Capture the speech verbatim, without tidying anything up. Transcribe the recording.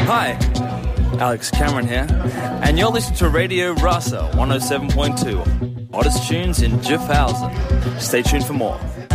Hi, Alex Cameron here, and you're listening to Radio Rasa one oh seven point two, hottest tunes in Gifhausen. Stay tuned for more.